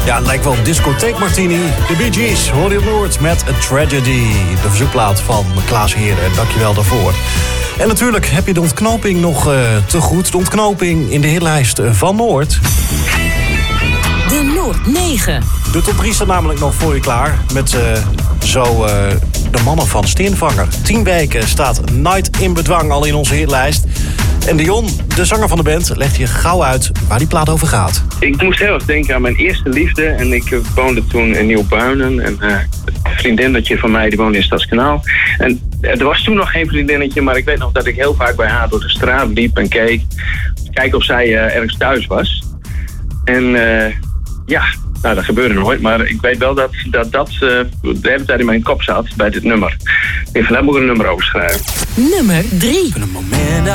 Ja, het lijkt wel Discotheek Martini. De Bee Gees, hoor je op Noord met A Tragedy. De verzoekplaat van Klaas Heren. Dankjewel daarvoor. En natuurlijk heb je de ontknoping nog te goed. De ontknoping in de hitlijst van Noord. De Noord 9. De top 3 staat namelijk nog voor je klaar. Met de mannen van Steenvanger. 10 weken staat Night in Bedwang al in onze hitlijst. En Dion, de zanger van de band, legt hier gauw uit waar die plaat over gaat. Ik moest heel erg denken aan mijn eerste liefde. En ik woonde toen in Nieuwbuinen. En een vriendinnetje van mij die woonde in Stadskanaal. En er was toen nog geen vriendinnetje. Maar ik weet nog dat ik heel vaak bij haar door de straat liep en keek. Kijken of zij ergens thuis was. En nou, dat gebeurde nooit. Maar ik weet wel dat de hele tijd in mijn kop zat bij dit nummer. Ik heb vandaag ook een nummer over schrijven. Nummer 3.